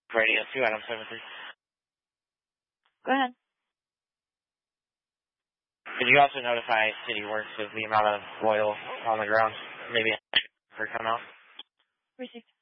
Radio 2, Adam 73. Go ahead. Could you also notify City Works of the amount of oil on the ground? Maybe for come out? Received.